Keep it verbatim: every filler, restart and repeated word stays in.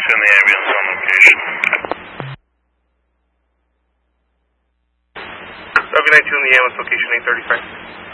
send the ambulance on location. Copy nine two on the ambulance location eight thirty-five.